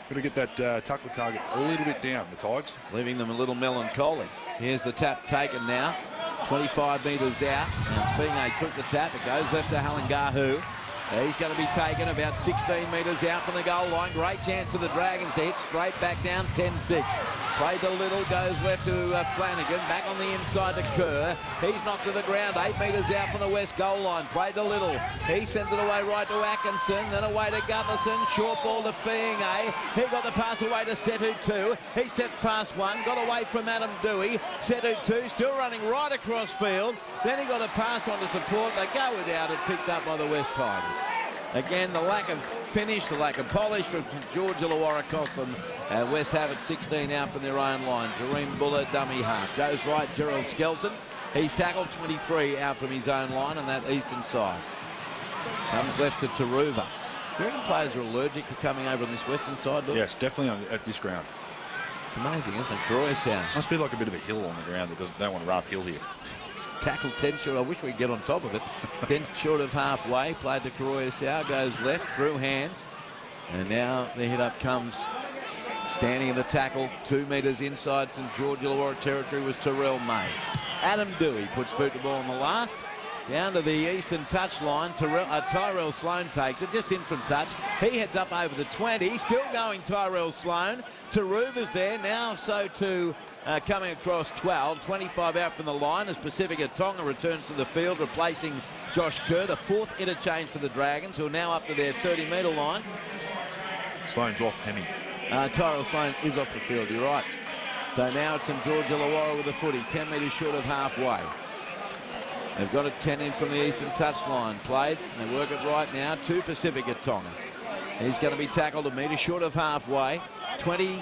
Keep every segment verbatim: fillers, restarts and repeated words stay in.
Got to get that uh, tackle target a little bit down, the Tigers. Leaving them a little melancholy. Here's the tap taken now. twenty-five metres out. And Finge took the tap. It goes left to Halangahu. He's going to be taken about sixteen metres out from the goal line. Great chance for the Dragons to hit straight back down ten six. Played to Little, goes left to uh, Flanagan. Back on the inside to Kerr. He's knocked to the ground, eight metres out from the west goal line. Played to Little. He sends it away right to Atkinson. Then away to Gutherson. Short ball to Finge. He got the pass away to Setu two. He steps past one. Got away from Adam Dewey. Setu two still running right across field. Then he got a pass on to support. They go without it. Picked up by the West Tigers. Again, the lack of finish, the lack of polish from George Illawarra cost them. Uh, West have it sixteen out from their own line. Kareem Buller, dummy half. Goes right, Gerald Skelton. He's tackled twenty-three out from his own line on that eastern side. Comes left to Taruva. Do you reckon players are allergic to coming over on this western side, Bill? Yes, definitely on, at this ground. It's amazing, isn't it? Groy sound. Must be like a bit of a hill on the ground that doesn't, don't want to run uphill here. Tackle ten short. I wish we could get on top of it. ten short of halfway. Played to Karoya. Goes left through hands. And now the hit up comes. Standing in the tackle. Two metres inside St George Illawarra territory was Terrell May. Adam Dewey puts boot the ball on the last. Down to the eastern touch line. Tyrell, uh, Tyrell Sloan takes it. Just in from touch. He heads up over the twenty. Still going Tyrell Sloan. Taruva's there. Now so too. Uh, coming across twelve, twenty-five out from the line as Pacifica Tonga returns to the field, replacing Josh Kerr, the fourth interchange for the Dragons, who are now up to their thirty metre line. Sloan's off, Hemi. Uh, Tyrell Sloan is off the field, you're right. So now it's St George Illawarra with a footy, ten metres short of halfway. They've got a ten in from the eastern touch line. Played, they work it right now to Pacifica Tonga. He's going to be tackled a metre short of halfway. twenty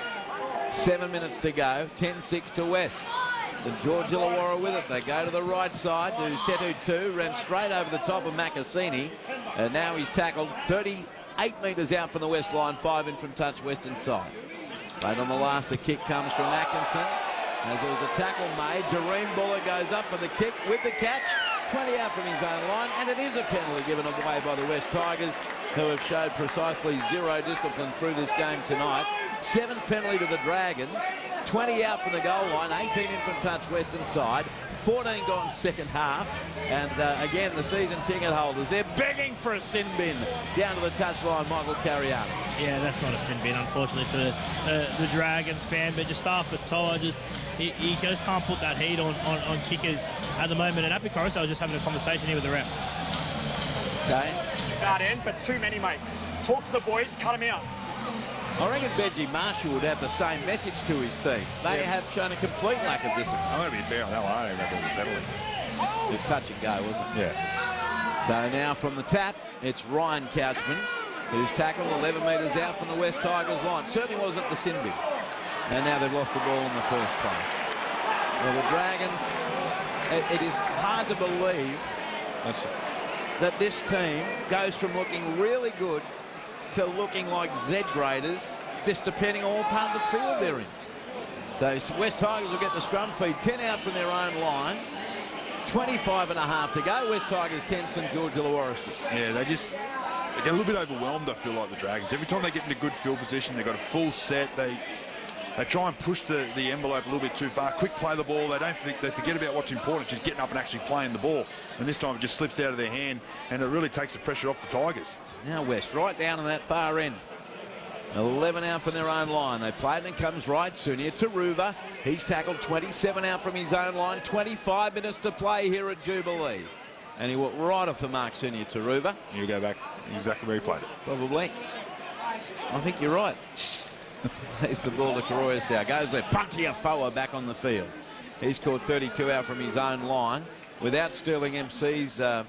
Seven minutes to go, ten six to West. St George Illawarra with it. They go to the right side to Setu two, ran straight over the top of Makasini. And now he's tackled thirty-eight metres out from the west line, five in from touch western side. Late on the last, the kick comes from Atkinson. As there was a tackle made, Jareem Buller goes up for the kick with the catch. twenty out from his own line, and it is a penalty given away by the West Tigers, who have showed precisely zero discipline through this game tonight. Seventh penalty to the Dragons, twenty out from the goal line, eighteen in from touch western side, fourteen gone second half, and uh, again the season ticket holders, they're begging for a sin bin down to the touchline, Michael Cariano. Yeah, that's not a sin bin, unfortunately, for the, uh, the Dragons fan, but just after Toa, just he, he just can't put that heat on, on, on kickers at the moment, and Api Caruso was just having a conversation here with the ref. Okay. Bad end, but too many, mate. Talk to the boys, cut them out. I reckon Benji Marshall would have the same message to his team. They yeah. have shown a complete lack of discipline. I'm going to be fair on that one. I don't reckon it was a penalty. It was touch and go, wasn't it? Yeah. So now from the tap, it's Ryan Couchman, who's tackled eleven metres out from the West Tigers line. Certainly wasn't the sin bin. And now they've lost the ball in the first play. Well, the Dragons, it, it is hard to believe That's that this team goes from looking really good to looking like Z-graders, just depending on what part of the field they're in. So West Tigers will get the scrum feed, ten out from their own line, twenty-five and a half to go. West Tigers ten, St George Illawarra six. Yeah, they just they get a little bit overwhelmed, I feel like, the Dragons. Every time they get into good field position, they've got a full set. They they try and push the, the envelope a little bit too far. Quick play the ball. They don't they forget about what's important, just getting up and actually playing the ball. And this time it just slips out of their hand, and it really takes the pressure off the Tigers. Now West, right down on that far end. eleven out from their own line. They play it and it comes right. Sunia Taruva. He's tackled twenty-seven out from his own line. twenty-five minutes to play here at Jubilee. And he walked right off the mark, Sunia Taruva. You go back exactly where he played it. Probably. I think you're right. There's the ball to Karoya. Goes there. Puntia Foa back on the field. He's caught thirty-two out from his own line. Without Sterling M C's uh,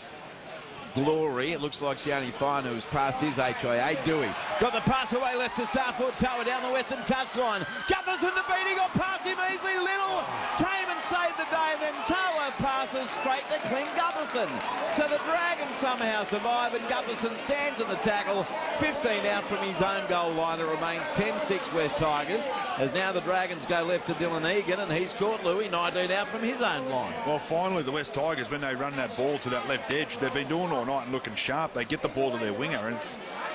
glory, it looks like Sione Fine, who's passed his H I A. Dewey got the pass away left to Starford Tower down the western touchline. Gutherson to beat, he got past him easily. Little came and saved the day, then Tower passes straight to Clint Gutherson. So the Dragons somehow survive, and Gutherson stands in the tackle. fifteen out from his own goal line. It remains ten six West Tigers, as now the Dragons go left to Dylan Egan, and he's caught Louis, nineteen out from his own line. Well, finally the West Tigers, when they run that ball to that left edge, they've been doing all night and looking sharp. They get the ball to their winger, and it's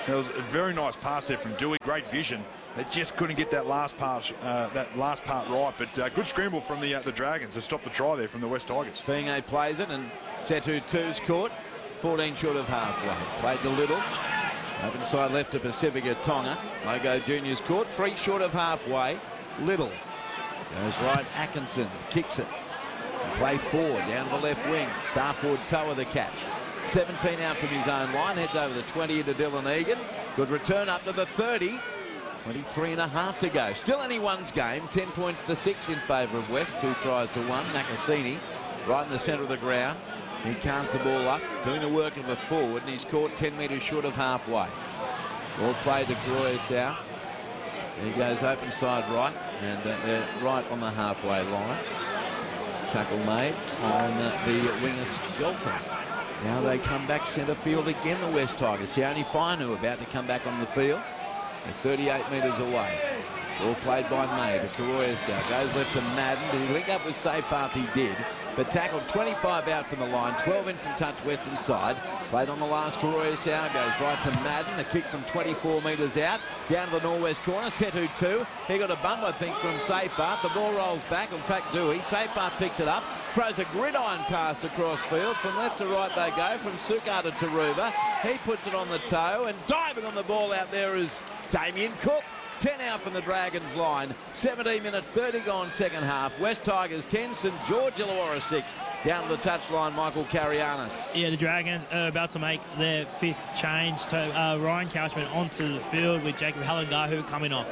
There was a very nice pass there from Dewey. Great vision. They just couldn't get that last part, uh, that last part right. But uh, good scramble from the uh, the Dragons to stop the try there from the West Tigers. Pingo plays it, and Setu two's caught. fourteen short of halfway. Played to Little. Open side left to Pacifica Tonga. Logo Juniors caught. Three short of halfway. Little. Goes right. Atkinson kicks it. Play forward down to the left wing. Star forward Toa the catch. seventeen out from his own line. Heads over the twenty into Dylan Egan. Good return up to the thirty. twenty-three and a half to go. Still anyone's game. ten points to six in favour of West. Two tries to one. Nakasini right in the centre of the ground. He counts the ball up, doing the work of a forward, and he's caught ten metres short of halfway. Ball played to Karoya South. He goes open side right, and uh, they're right on the halfway line. Tackle made on uh, the winger Skelton. Now they come back centre field again, the West Tigers. Sione Fainu about to come back on the field. They're thirty-eight metres away. Ball played by May to Karoya South. Goes left to Madden. Did he link up with Seyfarth? He did. But tackled twenty-five out from the line, twelve in from touch western side. Played on the last. Karoya South goes right to Madden. A kick from twenty-four metres out. Down to the northwest corner. Setu two. He got a bump, I think, from Seyfarth. The ball rolls back. In fact, Dewey. Seyfarth picks it up. Throws a gridiron pass across field. From left to right they go. From Sukkar to Taruva. He puts it on the toe. And diving on the ball out there is Damien Cook. ten out from the Dragons line. seventeen minutes, thirty gone second half. West Tigers ten, St George Illawarra six. Down to the touchline, Michael Carianis. Yeah, the Dragons are about to make their fifth change to uh, Ryan Couchman onto the field with Jacob Halangahu coming off.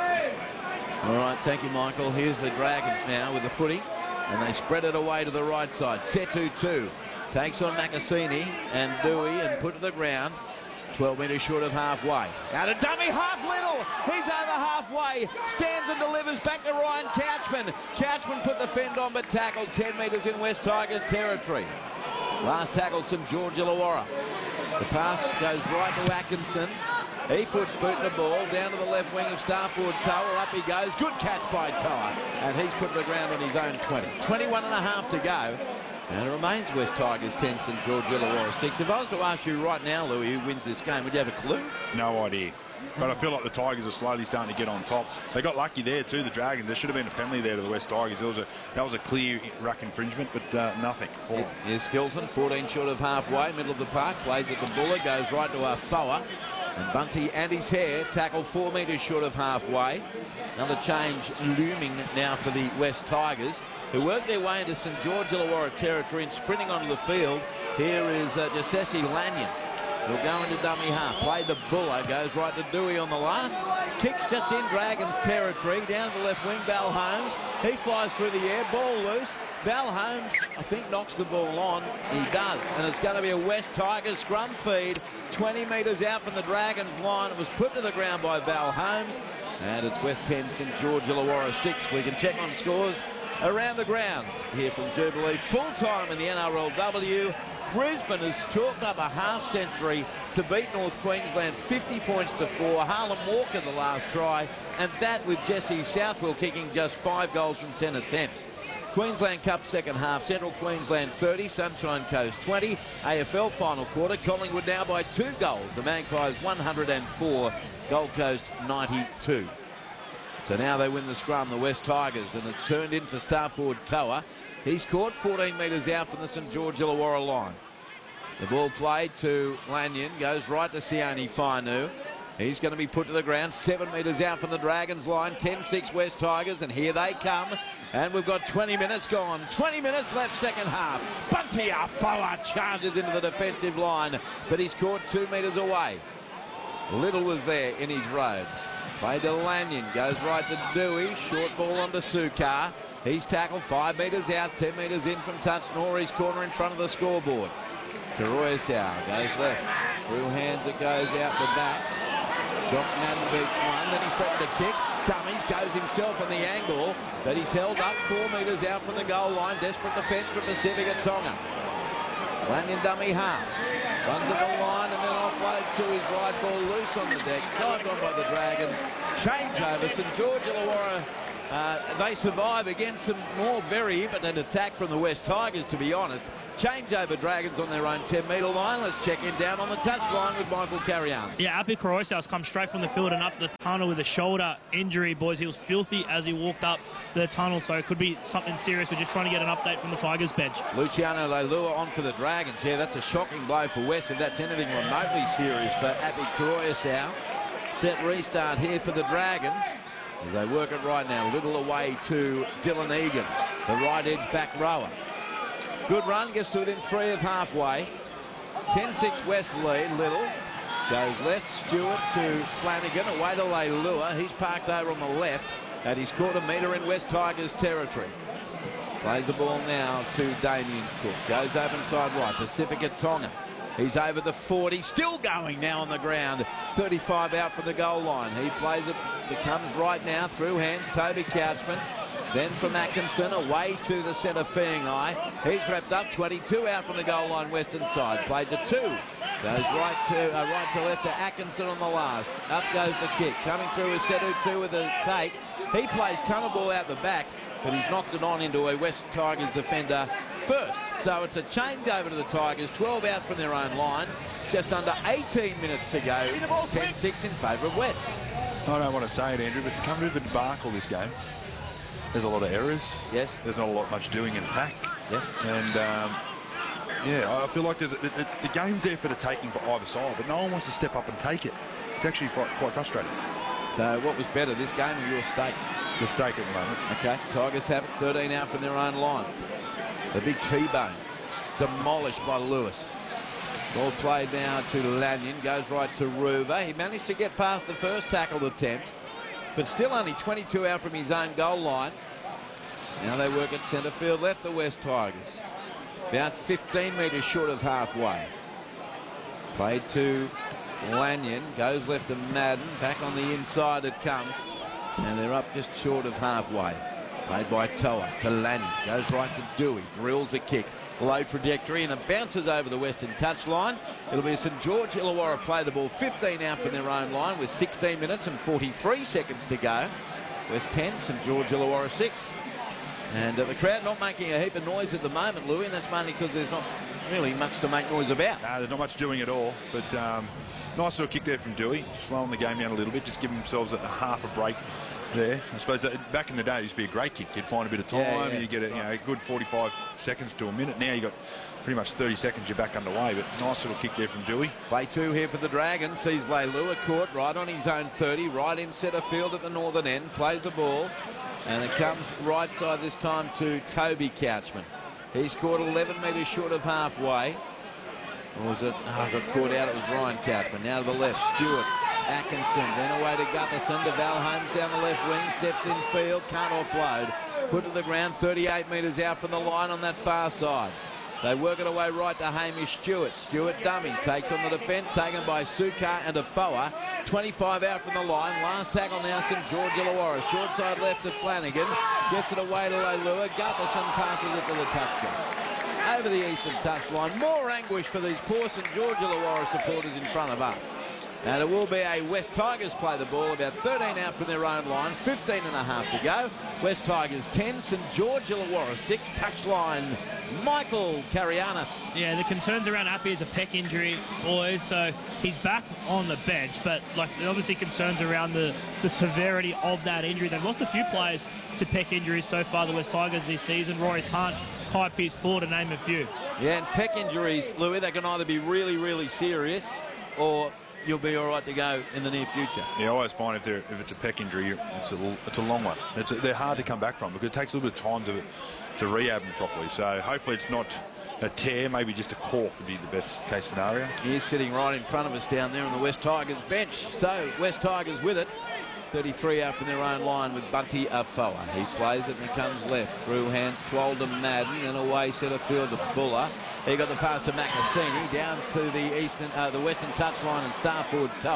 All right, thank you, Michael. Here's the Dragons now with the footy, and they spread it away to the right side. Setu two takes on Nakasini and Dewey and put to the ground. twelve metres short of halfway. Out of dummy half Little. He's over halfway. Stands and delivers back to Ryan Couchman. Couchman put the fend on but tackled ten metres in West Tigers territory. Last tackle, St George Illawarra. The pass goes right to Atkinson. He puts boot in the ball down to the left wing of star forward Toa. Up he goes. Good catch by Toa. And he's put the ground on his own twenty. twenty-one and a half to go. And it remains West Tigers ten, St George Illawarra six. If I was to ask you right now, Louis, who wins this game, would you have a clue? No idea. But I feel like the Tigers are slowly starting to get on top. They got lucky there too, the Dragons. There should have been a penalty there to the West Tigers. There was a, that was a clear ruck infringement, but uh, nothing. For them. Here's Skelton, fourteen short of halfway, middle of the park, plays at the Buller, goes right to Afoa. And Bunty and his hair tackle four metres short of halfway. Another change looming now for the West Tigers, who work their way into St George Illawarra territory and sprinting onto the field. Here is uh, Jessesi Lanyon. He'll go into dummy half. Play the Buller. Goes right to Dewey on the last. Kicks just in Dragons territory. Down to the left wing, Val Holmes. He flies through the air. Ball loose. Val Holmes, I think, knocks the ball on. He does. And it's going to be a West Tigers scrum feed. twenty metres out from the Dragons line. It was put to the ground by Val Holmes. And it's West ten, St George Illawarra six. We can check on scores around the grounds here from Jubilee. Full time in the N R L W. Brisbane has chalked up a half century to beat North Queensland fifty points to four. Harlem Walker the last try, and that with Jesse Southwell kicking just five goals from ten attempts. Queensland Cup second half, Central Queensland thirty, Sunshine Coast twenty. A F L final quarter, Collingwood now by two goals. The Magpies one hundred and four, Gold Coast ninety-two. So now they win the scrum, the West Tigers, and it's turned in for star forward Toa. He's caught fourteen metres out from the St George Illawarra line. The ball played to Lanyon, goes right to Sione Fainu. He's going to be put to the ground, seven metres out from the Dragons line, ten six West Tigers, and here they come. And we've got twenty minutes gone, twenty minutes left second half. Bunty Afoa charges into the defensive line, but he's caught two metres away. Little was there in his road. Played to Lanyon, goes right to Dewey, short ball onto Sukkar. He's tackled five metres out, ten metres in from touch. Norrie's corner in front of the scoreboard. Karoya South goes left. Through hands it goes out the back. Doc Madden beats one, then he threatened to kick. Dummies, goes himself on the angle, but he's held up four metres out from the goal line. Desperate defence from Pacifica Tonga. Lanyon dummy half. Runs to the line and then offloads to his right, ball loose on the deck. Dived on by the Dragons. Change over. St George Illawarra Uh, they survive against some more very impotent attack from the West Tigers, to be honest. Change over Dragons on their own ten metre line. Let's check in down on the touchline with Michael Carrion. Yeah, Api Korosa's come straight from the field and up the tunnel with a shoulder injury, boys. He was filthy as he walked up the tunnel, so it could be something serious. We're just trying to get an update from the Tigers bench. Luciano Leilua on for the Dragons. Yeah, that's a shocking blow for West if that's anything remotely serious for Api Korosa. Set restart here for the Dragons as they work it right now. Little away to Dylan Egan, the right edge back rower. Good run, gets to it in three of halfway. ten six West lead. Little goes left. Stewart to Flanagan, away to Leilua. He's parked over on the left, and he's caught a metre in West Tigers territory. Plays the ball now to Damien Cook. Goes open side right. Pacifica Tonga. He's over the forty, still going now on the ground. thirty-five out from the goal line. He plays it, it comes right now through hands, Toby Couchman. Then from Atkinson, away to the centre Feaingai. He's wrapped up, twenty-two out from the goal line, western side. Played to two. Goes right to uh, right to left to Atkinson on the last. Up goes the kick. Coming through is Setu two with a take. He plays tunnel ball out the back, but he's knocked it on into a West Tigers defender first. So it's a change over to the Tigers. twelve out from their own line. Just under eighteen minutes to go. ten six in favour of West. I don't want to say it, Andrew, but it's come to a debacle this game. There's a lot of errors. Yes. There's not a lot much doing in attack. Yes. And, um, yeah, I feel like there's a, the, the game's there for the taking for either side, but no one wants to step up and take it. It's actually quite, quite frustrating. So what was better, this game or your stake? The stake at the moment. Okay, Tigers have it, thirteen out from their own line. The big T-bone demolished by Lewis. Ball played now to Lanyon, goes right to Ruva. He managed to get past the first tackle attempt, but still only twenty-two out from his own goal line. Now they work at centre field left, the West Tigers. About fifteen metres short of halfway. Played to Lanyon, goes left to Madden, back on the inside it comes, and they're up just short of halfway. Played by Toa to Lanyon, goes right to Dewey, drills a kick, low trajectory, and it bounces over the western touchline. It'll be St George Illawarra play the ball, fifteen out from their own line with sixteen minutes and forty-three seconds to go. West ten, St George Illawarra six. And uh, the crowd not making a heap of noise at the moment, Louis, and that's mainly because there's not really much to make noise about. Nah, there's not much doing at all, but um, nice little kick there from Dewey, slowing the game down a little bit, just giving themselves a, a half a break there. I suppose that back in the day it used to be a great kick. You'd find a bit of time, Yeah, yeah. and you get a, you know, a good forty-five seconds to a minute. Now you got pretty much thirty seconds, you're back underway, but nice little kick there from Dewey. Play two here for the Dragons. Sees Leilua caught right on his own thirty, right in centre field at the northern end. Plays the ball, and it comes right side this time to Toby Couchman. He scored eleven metres short of halfway. Or was it? Oh, I got caught out. It was Ryan Couchman. Now to the left, Stewart, Atkinson, then away to Gutherson, to Val Holmes down the left wing, steps in field, can't offload. Put to the ground, thirty-eight metres out from the line on that far side. They work it away right to Hamish Stewart. Stewart dummies, takes on the defence, taken by Sukar and Afoa. twenty-five out from the line. Last tackle now, St George Illawarra. Short side left to Flanagan. Gets it away to Leilua. Gutherson passes it to the touchdown. Over the eastern touchline. More anguish for these poor St George Illawarra supporters in front of us. And it will be a West Tigers play the ball, about thirteen out from their own line, fifteen and a half to go. West Tigers ten, St George Illawarra six. Touchline, Michael Carianis. Yeah, the concerns around Appy is a pec injury, boys, so he's back on the bench, but like obviously concerns around the, the severity of that injury. They've lost a few players to pec injuries so far, the West Tigers this season. Royce Hunt, Kai Pearce-Paul, to name a few. Yeah, and pec injuries, Louis, they can either be really, really serious or you'll be all right to go in the near future. Yeah, I always find if, they're, if it's a pec injury, it's a, it's a long one. It's a, they're hard to come back from because it takes a little bit of time to, to rehab them properly. So hopefully it's not a tear, maybe just a cork would be the best case scenario. He's sitting right in front of us down there on the West Tigers bench. So West Tigers with it. thirty-three out from their own line with Bunty Afoa. He plays it and it comes left. Through hands, Twelve to Madden, and away centre field to Buller. He got the pass to Macassini, down to the eastern, uh, the western touchline and star forward Toa.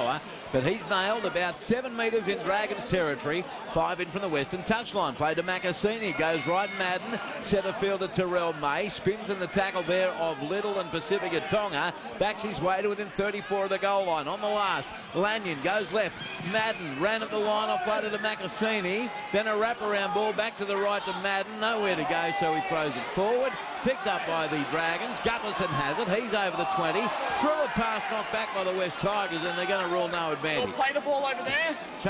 but he's nailed about seven metres in Dragons territory. Five in from the western touchline. Play to Macassini. Goes right Madden. Centre fielder Terrell May. Spins in the tackle there of Little and Pacifica Tonga. Backs his way to within thirty-four of the goal line. On the last, Lanyon goes left. Madden ran up the line, offloaded to Macassini. Then a wraparound ball back to the right to Madden. Nowhere to go, so he throws it forward. Picked up by the Dragons. Gutlerson has it. He's over the twenty. Through a pass knocked back by the West Tigers, and they're going to rule no advantage. We'll play the ball over there.